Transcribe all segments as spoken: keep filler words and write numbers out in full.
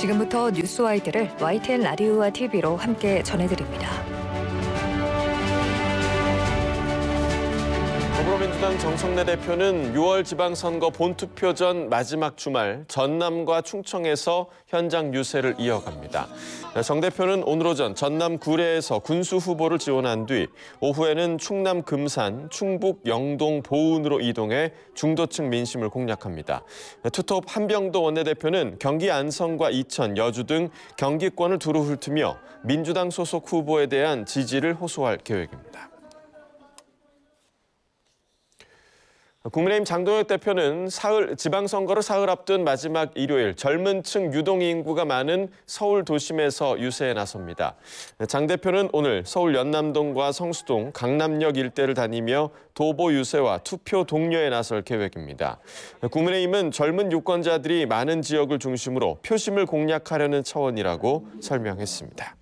지금부터 뉴스와이드를 와이티엔 라디오와 티비로 함께 전해드립니다. 더불어민주당 정청래 대표는 유월 지방선거 본투표 전 마지막 주말 전남과 충청에서 현장 유세를 이어갑니다. 정 대표는 오늘 오전 전남 구례에서 군수 후보를 지원한 뒤 오후에는 충남 금산, 충북 영동 보은으로 이동해 중도층 민심을 공략합니다. 투톱 한병도 원내대표는 경기 안성과 이천, 여주 등 경기권을 두루 훑으며 민주당 소속 후보에 대한 지지를 호소할 계획입니다. 국민의힘 장동혁 대표는 사흘 지방선거를 사흘 앞둔 마지막 일요일 젊은 층 유동 인구가 많은 서울 도심에서 유세에 나섭니다. 장 대표는 오늘 서울 연남동과 성수동, 강남역 일대를 다니며 도보 유세와 투표 독려에 나설 계획입니다. 국민의힘은 젊은 유권자들이 많은 지역을 중심으로 표심을 공략하려는 차원이라고 설명했습니다.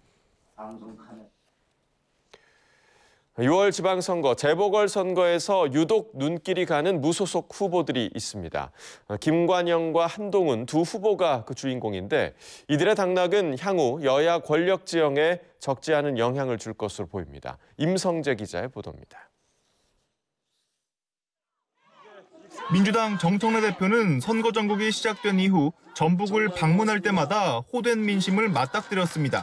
유월 지방선거, 재보궐선거에서 유독 눈길이 가는 무소속 후보들이 있습니다. 김관영과 한동훈 두 후보가 그 주인공인데 이들의 당락은 향후 여야 권력 지형에 적지 않은 영향을 줄 것으로 보입니다. 임성재 기자의 보도입니다. 민주당 정청래 대표는 선거 전국이 시작된 이후 전북을 방문할 때마다 호된 민심을 맞닥뜨렸습니다.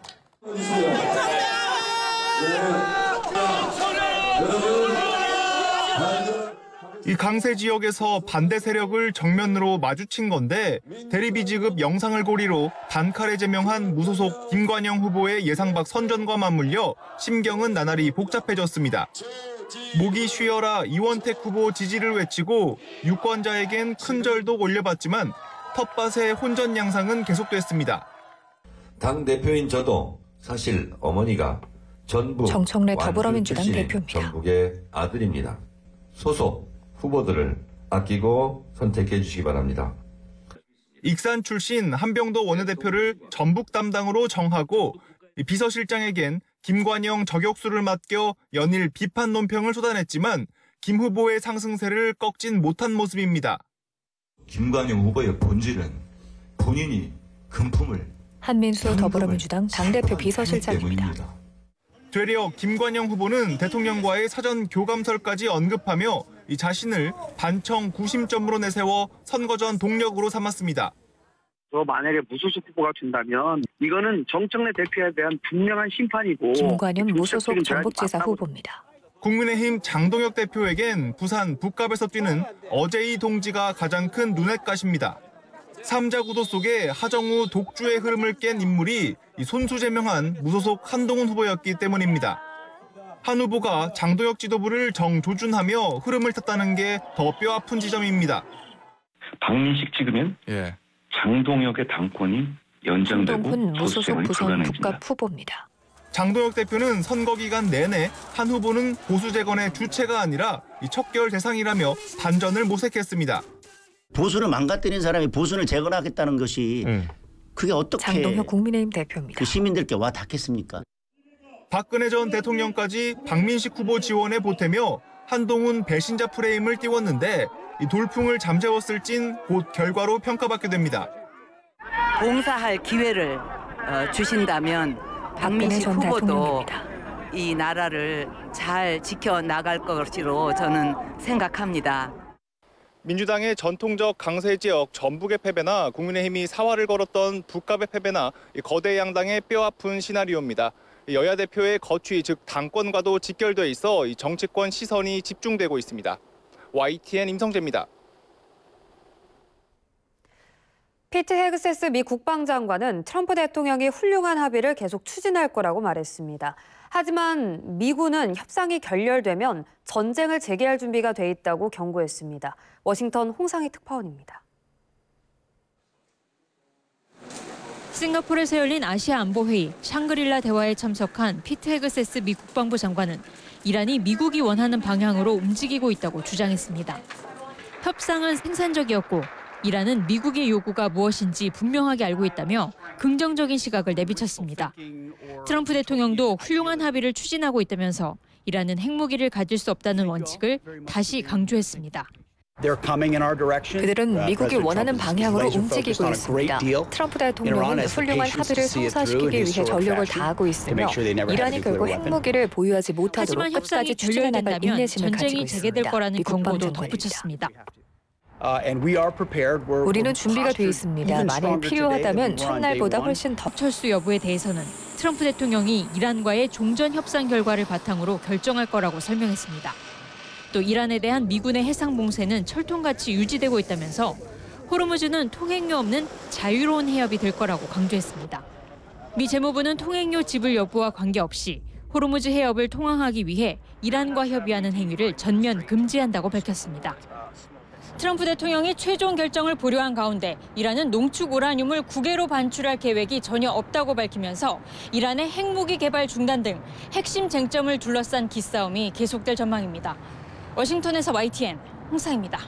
이 강세 지역에서 반대 세력을 정면으로 마주친 건데 대리비지급 영상을 고리로 단칼에 제명한 무소속 김관영 후보의 예상박 선전과 맞물려 심경은 나날이 복잡해졌습니다. 목이 쉬어라 이원택 후보 지지를 외치고 유권자에겐 큰 절도 올려봤지만 텃밭의 혼전 양상은 계속됐습니다. 당대표인 저도 사실 어머니가 전북 정청래 더불어민주당 대표입니다. 전북의 아들입니다. 소속 후보들을 아끼고 선택해 주시기 바랍니다. 익산 출신 한병도 원내대표를 전북 담당으로 정하고 비서실장에겐 김관영 저격수를 맡겨 연일 비판 논평을 쏟아냈지만 김 후보의 상승세를 꺾진 못한 모습입니다. 김관영 후보의 본질은 본인이 금품을 한민수 더불어민주당 당대표 비서실장입니다. 되려 김관영 후보는 대통령과의 사전 교감설까지 언급하며 이 자신을 반청 구심점으로 내세워 선거 전 동력으로 삼았습니다. 저 만약에 무소속 후보가 된다면 이거는 정청래 대표에 대한 분명한 심판이고 김관영 무소속 전북지사 후보입니다. 국민의힘 장동혁 대표에겐 부산 북갑에서 뛰는 어제이 동지가 가장 큰 눈엣가시입니다. 삼자구도 속에 하정우 독주의 흐름을 깬 인물이 손수 제명한 무소속 한동훈 후보였기 때문입니다. 한 후보가 장동혁 지도부를 정조준하며 흐름을 탔다는 게 더 뼈아픈 지점입니다. 박민식 찍으면 예. 장동혁의 당권이 연장되고 한동훈 무소속 부산 북갑 후보입니다. 장동혁 대표는 선거 기간 내내 한 후보는 보수 재건의 주체가 아니라 척결 대상이라며 반전을 모색했습니다. 보수를 망가뜨린 사람이 보수를 재건하겠다는 것이 음. 그게 어떻게 장동혁 국민의힘 대표입니다. 그 시민들께 와 닿겠습니까? 박근혜 전 대통령까지 박민식 후보 지원에 보태며 한동훈 배신자 프레임을 띄웠는데 이 돌풍을 잠재웠을 진 곧 결과로 평가받게 됩니다. 봉사할 기회를 어, 주신다면 박민식 후보도 이 나라를 잘 지켜나갈 것으로 저는 생각합니다. 민주당의 전통적 강세 지역 전북의 패배나 국민의힘이 사활을 걸었던 북갑의 패배나 거대 양당의 뼈아픈 시나리오입니다. 여야 대표의 거취, 즉 당권과도 직결돼 있어 정치권 시선이 집중되고 있습니다. 와이티엔 임성재입니다. 피트 헤그세스 미 국방장관은 트럼프 대통령이 훌륭한 합의를 계속 추진할 거라고 말했습니다. 하지만 미군은 협상이 결렬되면 전쟁을 재개할 준비가 돼 있다고 경고했습니다. 워싱턴 홍상희 특파원입니다. 싱가포르에서 열린 아시아 안보회의 샹그릴라 대화에 참석한 피트 헤그세스 미 국방부 장관은 이란이 미국이 원하는 방향으로 움직이고 있다고 주장했습니다. 협상은 생산적이었고 이란은 미국의 요구가 무엇인지 분명하게 알고 있다며 긍정적인 시각을 내비쳤습니다. 트럼프 대통령도 훌륭한 합의를 추진하고 있다면서 이란은 핵무기를 가질 수 없다는 원칙을 다시 강조했습니다. 그들은 미국이 원하는 방향으로 움직이고 있습니다. 트럼프 대통령은 훌륭한 합의를 성사시키기 위해 전력을 다하고 있으며 이란이 결국 핵무기를 보유하지 못하도록 하지만 협상이 끝까지 추진해나갈 결렬된다면 인내심을 가지고 전쟁이 재개될 있습니다. 거라는 미 경고도 국방장관입니다. 덧붙였습니다. 우리는 준비가 돼 있습니다. 만일 필요하다면 첫날보다 훨씬 더. 철수 여부에 대해서는 트럼프 대통령이 이란과의 종전 협상 결과를 바탕으로 결정할 거라고 설명했습니다. 또 이란에 대한 미군의 해상 봉쇄는 철통같이 유지되고 있다면서 호르무즈는 통행료 없는 자유로운 해협이 될 거라고 강조했습니다. 미 재무부는 통행료 지불 여부와 관계없이 호르무즈 해협을 통항하기 위해 이란과 협의하는 행위를 전면 금지한다고 밝혔습니다. 트럼프 대통령이 최종 결정을 보류한 가운데 이란은 농축 우라늄을 국외로 반출할 계획이 전혀 없다고 밝히면서 이란의 핵무기 개발 중단 등 핵심 쟁점을 둘러싼 기싸움이 계속될 전망입니다. 워싱턴에서 와이티엔 홍사입니다.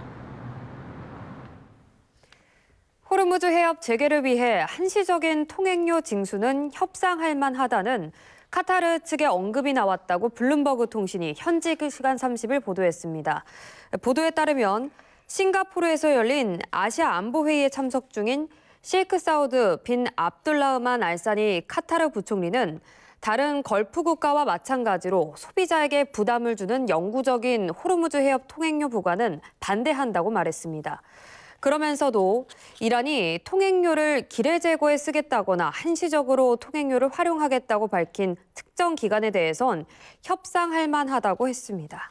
호르무즈 해협 재개를 위해 한시적인 통행료 징수는 협상할 만하다는 카타르 측의 언급이 나왔다고 블룸버그 통신이 현지 시간 삼십 일 보도했습니다. 보도에 따르면 싱가포르에서 열린 아시아 안보회의에 참석 중인 셰이크 사우드 빈 압둘라흐만 알사니 카타르 부총리는 다른 걸프 국가와 마찬가지로 소비자에게 부담을 주는 영구적인 호르무즈 해협 통행료 부과는 반대한다고 말했습니다. 그러면서도 이란이 통행료를 기뢰 제거에 쓰겠다거나 한시적으로 통행료를 활용하겠다고 밝힌 특정 기간에 대해선 협상할 만하다고 했습니다.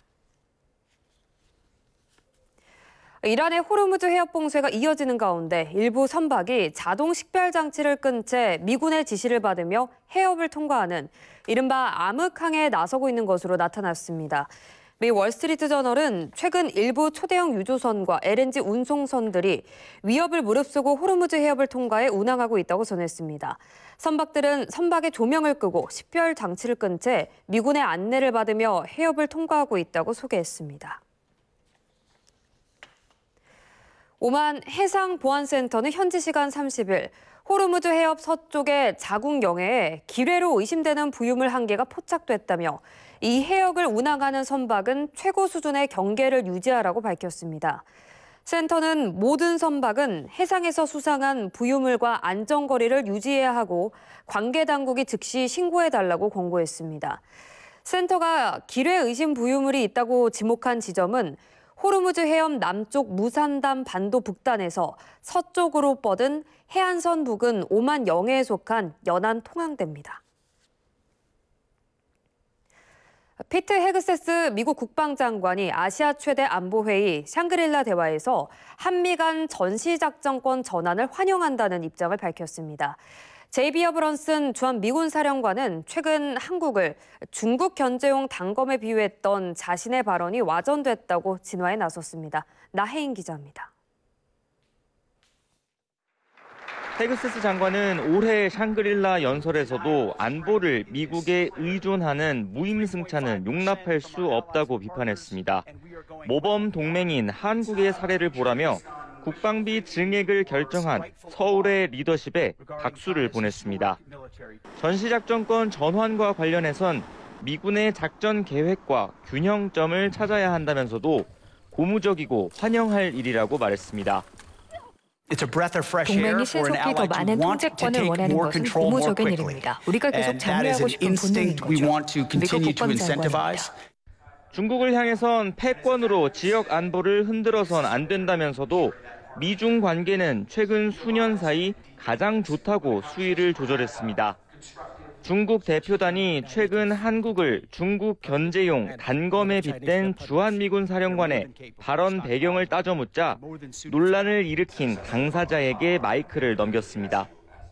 이란의 호르무즈 해협 봉쇄가 이어지는 가운데 일부 선박이 자동 식별 장치를 끈 채 미군의 지시를 받으며 해협을 통과하는 이른바 암흑항에 나서고 있는 것으로 나타났습니다. 미 월스트리트 저널은 최근 일부 초대형 유조선과 엘엔지 운송선들이 위협을 무릅쓰고 호르무즈 해협을 통과해 운항하고 있다고 전했습니다. 선박들은 선박의 조명을 끄고 식별 장치를 끈 채 미군의 안내를 받으며 해협을 통과하고 있다고 소개했습니다. 오만 해상보안센터는 현지 시간 삼십 일 호르무즈 해협 서쪽의 자국 영해에 기뢰로 의심되는 부유물 한 개가 포착됐다며 이 해역을 운항하는 선박은 최고 수준의 경계를 유지하라고 밝혔습니다. 센터는 모든 선박은 해상에서 수상한 부유물과 안전거리를 유지해야 하고 관계 당국이 즉시 신고해달라고 권고했습니다. 센터가 기뢰 의심 부유물이 있다고 지목한 지점은 호르무즈 해협 남쪽 무산담 반도 북단에서 서쪽으로 뻗은 해안선 부근 오만 영해에 속한 연안 통항대입니다. 피트 헤그세스 미국 국방장관이 아시아 최대 안보회의 샹그릴라 대화에서 한미 간 전시작전권 전환을 환영한다는 입장을 밝혔습니다. 제이비 어브런슨 주한 미군 사령관은 최근 한국을 중국 견제용 단검에 비유했던 자신의 발언이 와전됐다고 진화에 나섰습니다. 나혜인 기자입니다. 헤그세스 장관은 올해 샹그릴라 연설에서도 안보를 미국에 의존하는 무임승차는 용납할 수 없다고 비판했습니다. 모범 동맹인 한국의 사례를 보라며 국방비 증액을 결정한 서울의 리더십에 박수를 보냈습니다. 전시작전권 전환과 관련해선 미군의 작전 계획과 균형점을 찾아야 한다면서도 고무적이고 환영할 일이라고 말했습니다. 동맹이 신속히 더 많은 통제권을 원하는 것은 고무적인 일입니다. 우리가 계속 장려하고 싶은 본능인 거죠. 미국 국방장관입니다. 중국을 향해선 패권으로 지역 안보를 흔들어선 안 된다면서도 미중 관계는 최근 수년 사이 가장 좋다고 수위를 조절했습니다. 중국 대표단이 최근 한국을 중국 견제용 단검에 빗댄 주한미군 사령관의 발언 배경을 따져 묻자 논란을 일으킨 당사자에게 마이크를 넘겼습니다.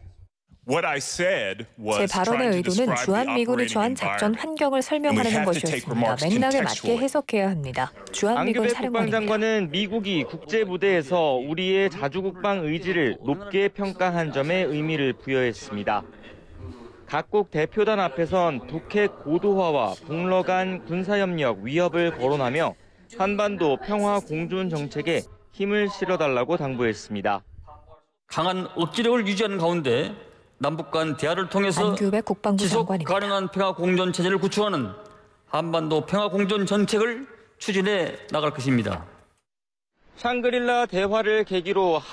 제 발언의 의도는 주한미군이 처한 작전 환경을 설명하는 것이었습니다. 맥락에 맞게 해석해야 합니다. 주한미군 사령관입니다. 국방장관은 미국이 국제무대에서 우리의 자주국방 의지를 높게 평가한 점에 의미를 부여했습니다. 각국 대표단 앞에선 북핵 고도화와 북러 간 군사협력 위협을 거론하며 한반도 평화 공존 정책에 힘을 실어달라고 당부했습니다. 강한 억지력을 유지하는 가운데 남북 간 대화를 통해서 지속 가능한 평화 공존 체제를 구축하는 한반도 평화 공존 정책을 추진해 나갈 것입니다. 샹그릴라 대화를 계기로